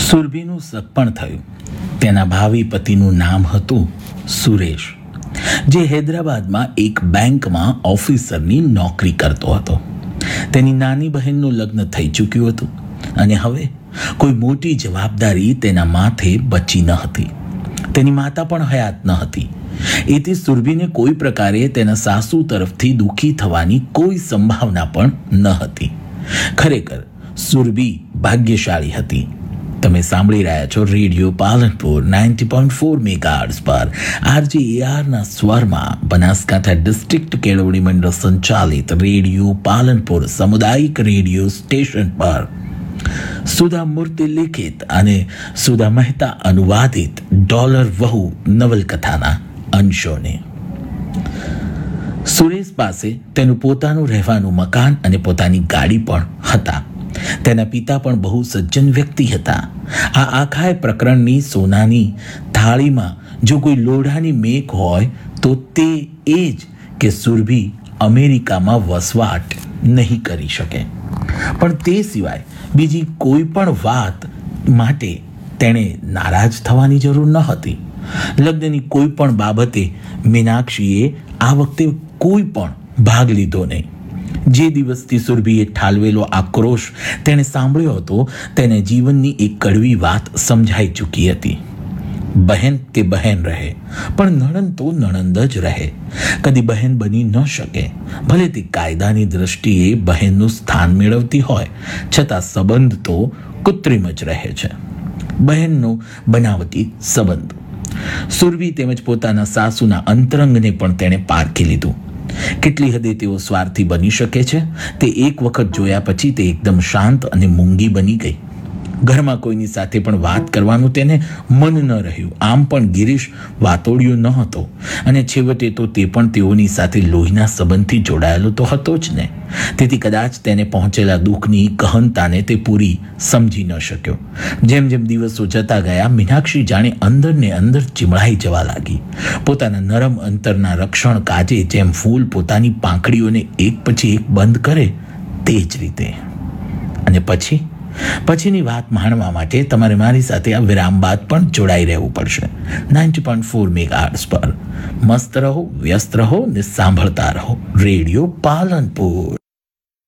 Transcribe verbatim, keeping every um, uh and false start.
સુરભીનું સગપણ થયું. તેના ભાવિ પતિનું નામ હતું સુરેશ, જે હૈદરાબાદમાં એક બેંકમાં ઓફિસરની નોકરી કરતો હતો. તેની નાની બહેનનું લગ્ન થઈ ચૂક્યું હતું અને હવે કોઈ મોટી જવાબદારી તેના માથે બચી ન હતી. તેની માતા પણ હયાત ન હતી. એથી સુરભીને કોઈ પ્રકારે તેના સાસુ તરફથી દુઃખી થવાની કોઈ સંભાવના પણ ન હતી. ખરેખર સુરભી ભાગ્યશાળી હતી. તમે સાંભળી રહ્યા છો radio Palanpur ninety point four megahertz પર આરજે એઆરના સ્વરમાં બનાસકાંઠા ડિસ્ટ્રિક્ટ કેળવણી મંડળ સંચાલિત રેડિયો પાલનપુર સામુદાયિક રેડિયો સ્ટેશન પર સુધા મૂર્તિ લિખિત અને સુધા મહેતા અનુવાદિત ડોલર વહુ નવલકથાના અંશોને. સુરેશ પાસે તેનું પોતાનું રહેવાનું મકાન અને પોતાની ગાડી પણ હતા. તેના પિતા પણ બહુ સજ્જન વ્યક્તિ હતા. આ આખા પ્રકરણની સોનાની થાળીમાં જો કોઈ લોઢાની મેક હોય તો તે એ જ કે સુરભી અમેરિકામાં વસવાટ નહીં કરી શકે. પણ તે સિવાય બીજી કોઈ પણ વાત માટે તેણે નારાજ થવાની જરૂર ન હતી. લગ્નની કોઈ પણ બાબતે મીનાક્ષીએ આ વખતે કોઈ પણ ભાગ લીધો નહીં. જે દિવસથી સુરભીએ ઠાલવેલો આક્રોશ તેણે સાંભળ્યો હતો તેને જીવનની એક કડવી વાત સમજાઈ ચૂકી હતી. બહેન કે બહેન રહે, પણ નણંદ તો નણંદ જ રહે. કદી બહેન બની ન શકે. ભલે તે કાયદાની દ્રષ્ટિએ બહેનનું સ્થાન મેળવતી હોય, છતાં સંબંધ તો કૃત્રિમ જ રહે છે. બહેનનો બનાવટી સંબંધ. સુરભી તેમજ પોતાના સાસુના અંતરંગને પણ તેણે પારખી લીધું. કેટલી હદે તેઓ સ્વાર્થી બની શકે છે તે એક વખત જોયા પછી તે એકદમ શાંત અને મૂંગી બની ગઈ. ઘરમાં કોઈની સાથે પણ વાત કરવાનું તેને મન ન રહ્યું. આમ પણ ગિરીશ વાતોડિયો ન હતો અને છેવટે તો તે પણ તેઓની સાથે લોહીના સંબંધથી જોડાયેલો તો હતો જ ને. તેથી કદાચ તેને પહોંચેલા દુઃખની ગહનતાને તે પૂરી સમજી ન શક્યો. જેમ જેમ દિવસો જતા ગયા મીનાક્ષી જાણે અંદર ને અંદર ચીમળાઈ જવા લાગી. પોતાના નરમ અંતરના રક્ષણ કાજે જેમ ફૂલ પોતાની પાંખડીઓને એક પછી એક બંધ કરે તે જ રીતે. અને પછી પછીની વાત માણવા માટે તમારે મારી સાથે આ વિરામ બાદ પણ જોડાઈ રહેવું પડશે. નાઇન્ટી પોઈન્ટ ફોર મેગાહર્ટ્ઝ પર મસ્ત રહો, વ્યસ્ત રહો ને સાંભળતા રહો રેડિયો પાલનપુર.